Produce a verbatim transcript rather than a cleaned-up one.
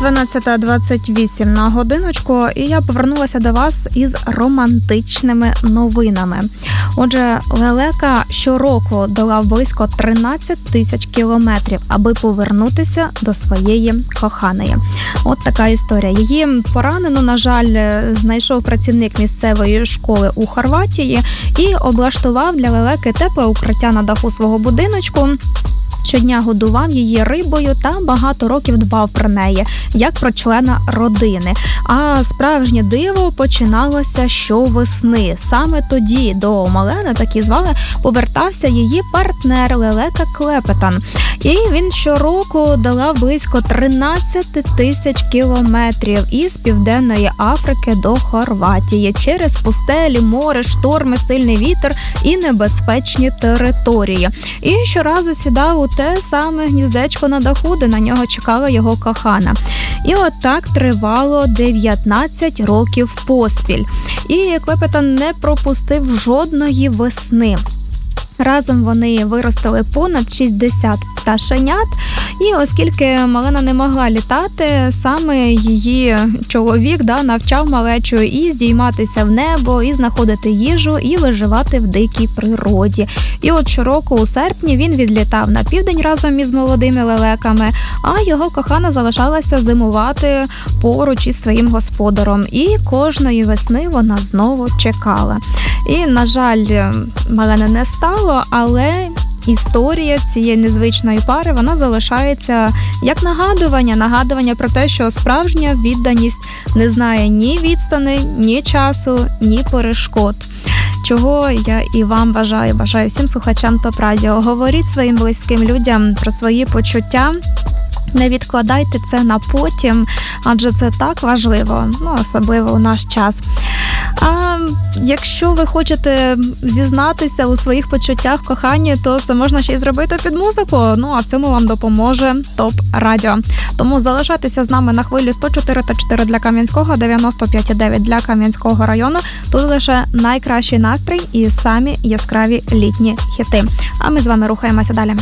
дванадцята двадцять вісім на годиночку, і я повернулася до вас із романтичними новинами. Отже, лелека щороку долав близько тринадцять тисяч кілометрів, аби повернутися до своєї коханої. От така історія. Її поранену, на жаль, знайшов працівник місцевої школи у Хорватії і облаштував для лелеки тепле укриття на даху свого будиночку. Щодня годував її рибою та багато років дбав про неї, як про члена родини. А справжнє диво починалося щовесни. Саме тоді до Малени, так і звали, повертався її партнер лелека Клепетан. І він щороку долав близько тринадцять тисяч кілометрів із Південної Африки до Хорватії через пустелі, море, шторми, сильний вітер і небезпечні території. І щоразу сідав у те саме гніздечко на даху, де на нього чекала його кохана. І от так тривало дев'ятнадцять років поспіль. І Клепетан не пропустив жодної весни. Разом вони виростили понад шістдесят пташенят, і оскільки Малена не могла літати, саме її чоловік да, навчав малечу і здійматися в небо, і знаходити їжу, і виживати в дикій природі. І от щороку у серпні він відлітав на південь разом із молодими лелеками, а його кохана залишалася зимувати поруч із своїм господаром. І кожної весни вона знову чекала. І, на жаль, Малени не стало, але історія цієї незвичної пари, вона залишається як нагадування, нагадування про те, що справжня відданість не знає ні відстани, ні часу, ні перешкод. Чого я і вам бажаю, бажаю всім слухачам ТОП-радіо. Говоріть своїм близьким людям про свої почуття. Не відкладайте це на потім, адже це так важливо, ну, особливо у наш час. А якщо ви хочете зізнатися у своїх почуттях коханні, то це можна ще й зробити під музику, ну а в цьому вам допоможе ТОП-радіо. Тому залишайтеся з нами на хвилі сто чотири та чотири для Кам'янського, дев'яносто п'ять і дев'ять для Кам'янського району. Тут лише найкращий настрій і самі яскраві літні хіти. А ми з вами рухаємося далі.